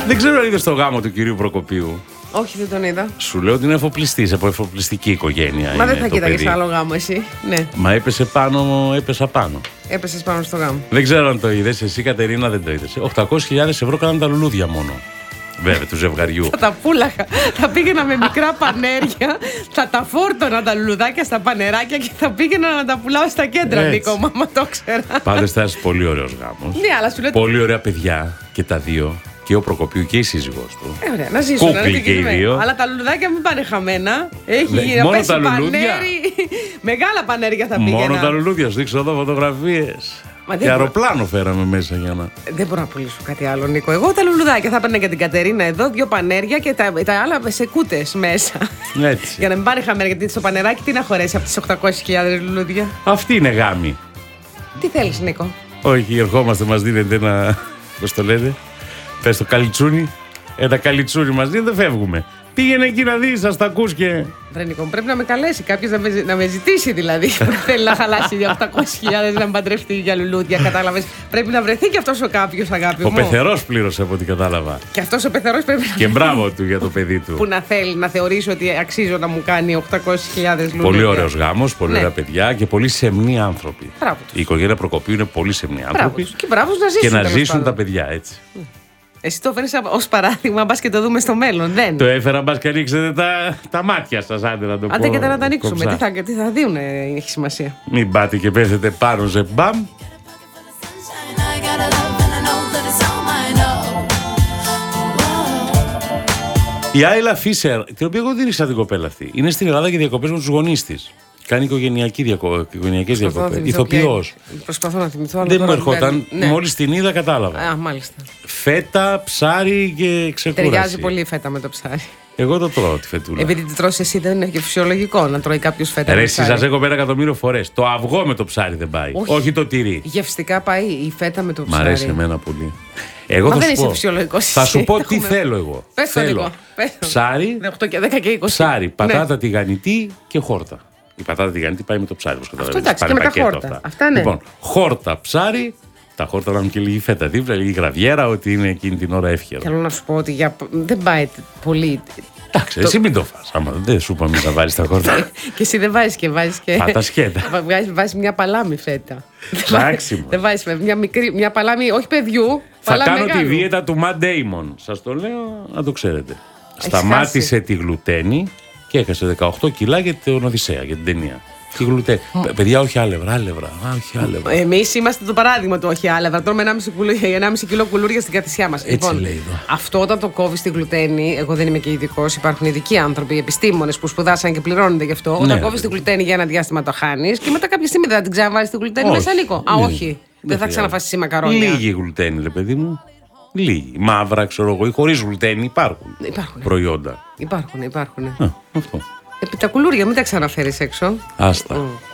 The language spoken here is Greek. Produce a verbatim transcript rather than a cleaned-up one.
Δεν ξέρω αν είδες το γάμο του κυρίου Προκοπίου. Όχι, δεν τον είδα. Σου λέω ότι είναι εφοπλιστής, από εφοπλιστική οικογένεια. Μα δεν θα το κοίταγες παιδί. άλλο γάμο εσύ. Ναι. Μα έπεσε πάνω, έπεσα πάνω. Έπεσες πάνω στο γάμο. Δεν ξέρω αν το είδες, εσύ Κατερίνα δεν το είδες. οκτακόσιες χιλιάδες ευρώ κάναν τα λουλούδια μόνο. Βέβαια, του ζευγαριού. Θα τα πούλαχα. Θα πήγαινα με μικρά πανέρια, θα τα φόρτωνα τα λουλουδάκια στα πανεράκια και θα πήγαινα να τα πουλάω στα κέντρα, Έτσι. Νίκο, μάμα το ξέρα. Πάντως θα είσαι πολύ ωραίος γάμος. Ναι, αλλά σου λέω. Πολύ ωραία παιδιά και τα δύο. Και ο Προκοπίου και η σύζυγός του. Ε, ωραία, να ζήσουν, να Κούκλοι είναι και οι ευτυχισμένοι. δύο. Αλλά τα λουλουδάκια μην πάνε χαμένα. Έχει Ναι, γίνει να μόνο πέσει τα λουλούδια. πανέρι. Μεγάλα πανέρια θα πήγαινα. Μόνο τα λουλούδια, σου δείξω εδώ φωτογραφίες. Μα δεν Και μπορώ. αεροπλάνο φέραμε μέσα για να. Δεν μπορώ να πουλήσω κάτι άλλο, Νίκο. Εγώ τα λουλουδάκια θα έπαιρνα για την Κατερίνα εδώ, δύο πανέρια και τα, τα άλλα σε κούτες μέσα. Έτσι. Για να μην πάνε χαμένα, γιατί στο πανεράκι τι να χωρέσει από τις οκτακόσιες χιλιάδες λουλούδια. Αυτή είναι γάμη. Τι θέλεις, Νίκο. Όχι, ερχόμαστε, μας δίνετε ένα. Πώς το λέτε, πες το καλιτσούνι. Ένα καλιτσούνι μας δίνετε, φεύγουμε. Πήγαινε εκεί να δεις, σας τα ακούς και. Βρε Νίκο, πρέπει να με καλέσει κάποιος να με, να με ζητήσει δηλαδή. Θέλει να χαλάσει για οκτακόσιες χιλιάδες να με παντρευτεί για λουλούδια, κατάλαβες. Πρέπει να βρεθεί και αυτός ο κάποιος, αγάπη Ο μου. πεθερός πλήρωσε από ό,τι κατάλαβα. Και αυτός ο πεθερός πρέπει να. Και μπράβο του για το παιδί του. Που να θέλει να θεωρήσει ότι αξίζω να μου κάνει οκτακόσιες χιλιάδες λουλούδια. Πολύ ωραίος γάμος, πολύ Ναι. ωραία παιδιά και πολύ σεμνοί άνθρωποι. Μπράβο τους. Η οικογένεια Προκοπίου είναι πολύ σεμνοί Μπράβο άνθρωποι. τους. Και μπράβο να ζήσουν. Και να τέλος ζήσουν πάντων. τα παιδιά έτσι. Εσύ το φέρνεις ως παράδειγμα, μπας και το δούμε στο μέλλον. Δεν. Το έφερα, μπας και ανοίξετε τα, τα μάτια σας, άντε να το πω. Άντε και να τα ανοίξουμε. κομψά. Τι θα, τι θα δίνουν, έχει σημασία. Μην πάτε και πέφτετε πάνω σε μπαμ. Η Άιλα Φίσερ, την οποία εγώ δεν ήξερα την κοπέλα αυτή, είναι στην Ελλάδα για διακοπές με τους γονείς της. Κάνει οικογενειακή διακο... οικογενειακές Προσπαθώ να διακοπές. θυμηθώ ποια Ηθοποιός. είναι. Προσπαθώ να θυμηθώ. αλλά Δεν μου τώρα ερχόταν, ναι. μόλις την είδα κατάλαβα. Α, μάλιστα. Φέτα, ψάρι και ξεκούραση. Ταιριάζει πολύ η φέτα με το ψάρι. Εγώ το τρώω τη φετούλα. Επειδή τη τρως εσύ δεν είναι και φυσιολογικό να τρώει κάποιο φέτα. Ρε, με εσύ ψάρι. σας έχω πει ένα εκατομμύριο φορές. Το αυγό με το ψάρι δεν πάει. Όχι, Όχι. το τυρί. Γευστικά πάει η φέτα με το Μ' ψάρι. αρέσει εμένα πολύ. Εγώ Μα θα δεν σου είσαι πω, φυσιολογικός θα εσύ. σου πω τι Έχουμε- θέλω εγώ. Πες το, θέλω Νίκο, πες το. ψάρι, οκτώ και δέκα και είκοσι. ψάρι, πατάτα Ναι. τηγανιτή και χόρτα. Η πατάτα τηγανιτή πάει με το ψάρι, όπως καταλαβαίνεις. εντάξει, Πάνε και με τα πακέτο χόρτα. Αυτά. Αυτά ναι. Λοιπόν, χόρτα, ψάρι, τα χόρτα να έχουν και λίγη φέτα δίπλα, λίγη γραβιέρα, ότι είναι εκείνη την ώρα εύχερο. Θέλω να σου πω ότι για... δεν πάει πολύ. Εντάξει, εσύ μην το φας. Άμα δεν σου είπαμε να βάλεις τα χόρτα. Και εσύ δεν βάζεις και βάζεις και. Πάτα σκέτα. Βάζεις, βάζεις μια παλάμη φέτα. Εντάξει, μωρέ. Δεν βάζεις μια μικρή, μια παλάμη, όχι παιδιού. Θα παλάμη κάνω τη μεγάλου. δίαιτα του Matt Damon. Σας το λέω να το ξέρετε. Έχεις Σταμάτησε χάσει. τη γλουτένη και έχασε δεκαοκτώ κιλά για την Οδυσσέα, για την ταινία. Τη γλουτένη. Παι- Παιδιά, όχι άλευρα, άλευρα. Α, όχι άλευρα. Εμείς είμαστε το παράδειγμα του όχι άλευρα. Τρώμε ενάμιση κουλου- ενάμιση κιλό κουλούρια στην κατησιά μας. Έτσι λέει εδώ. αυτό όταν το κόβει στη γλουτένη, εγώ δεν είμαι και ειδικό, υπάρχουν ειδικοί άνθρωποι, επιστήμονες που σπουδάσαν και πληρώνονται γι' αυτό. Όταν Ναι, κόβει ρε. τη γλουτένη για ένα διάστημα το χάνει και μετά κάποια στιγμή δεν θα την ξαναβάλει τη γλουτένη Όχι. μέσα, Νίκο. Α, Ναι. όχι. Δεν θα χρειάζεται. ξαναφάσει εσύ μακαρόνια. Λίγη γλουτένη, ρε παιδί μου. Λίγη. Μαύρα, ξέρω εγώ, ή χωρίς γλουτένη υπάρχουν Υπάρχουν. προϊόντα. Υπάρχουν, υπάρχουν. Α, αυτό. Επί τα κουλούρια, μην τα ξαναφέρει έξω. Άστα.